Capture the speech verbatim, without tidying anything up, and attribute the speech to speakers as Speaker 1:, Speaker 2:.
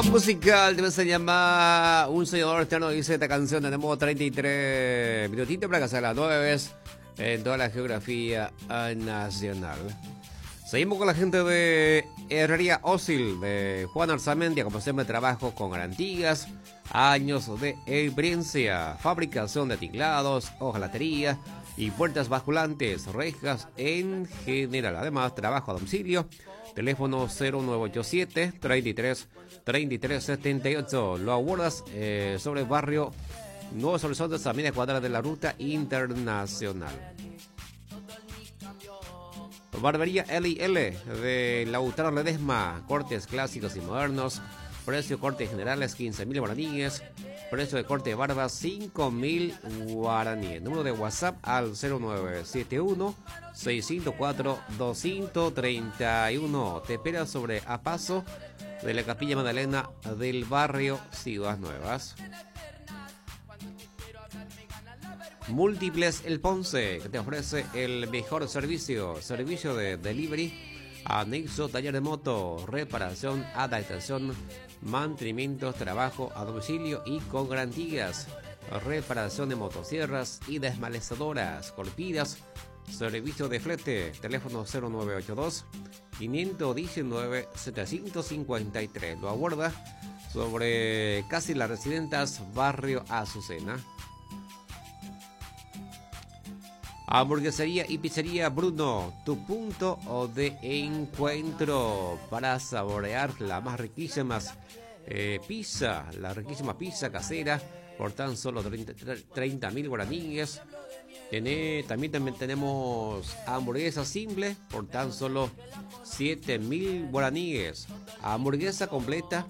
Speaker 1: Musical, te se llama Un Soñador Eterno, dice esta canción. Tenemos treinta y tres minutitos para que sea las nueve en toda la geografía nacional. Seguimos con la gente de Herrería Ósil, de Juan Arzamendia, como siempre trabajo con garantías, años de experiencia, fabricación de tinglados, hojalatería y puertas basculantes, rejas en general. Además, trabajo a domicilio. Teléfono cero nueve ocho siete, treinta y tres, treinta y tres setenta y ocho. Lo abordas eh, sobre el barrio Nuevos Horizontes, a media cuadra de la ruta internacional. Barbería L y L de Lautaro Ledesma, cortes clásicos y modernos. Precio corte generales quince mil guaraníes. Precio de corte de barba cinco mil guaraníes. Número de WhatsApp al cero nueve siete uno, seis cero cuatro, dos tres uno. Te espera sobre a paso de la Capilla Magdalena del barrio Ciudad Nuevas. Múltiples El Ponce, que te ofrece el mejor servicio. Servicio de delivery, anexo, taller de moto, reparación, adaptación, mantenimientos, trabajo a domicilio y con garantías. Reparación de motosierras y desmalezadoras, corpidas, servicio de flete. Teléfono cero nueve ocho dos, cinco uno nueve, setecientos cincuenta y tres. Lo aborda sobre casi las Residentas, barrio Azucena. Hamburguesería y pizzería Bruno, tu punto de encuentro para saborear la más riquísima eh, pizza, la riquísima pizza casera por tan solo treinta mil guaraníes. Tiene, también, también tenemos hamburguesa simple por tan solo siete mil guaraníes. Hamburguesa completa